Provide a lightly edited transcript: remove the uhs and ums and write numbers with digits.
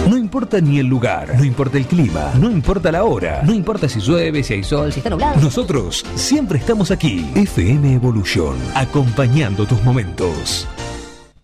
No importa ni el lugar, no importa el clima, no importa la hora, no importa si llueve, si hay sol, si está nublado. Nosotros siempre estamos aquí. FM Evolution, acompañando tus momentos.